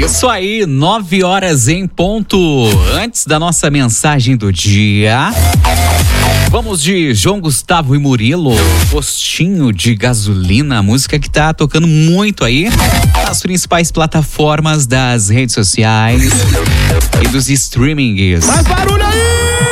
Isso aí, 9h em ponto. Antes da nossa mensagem do dia, vamos de João Gustavo e Murilo, Postinho de Gasolina, música que tá tocando muito aí nas principais plataformas das redes sociais e dos streamings. Faz barulho aí!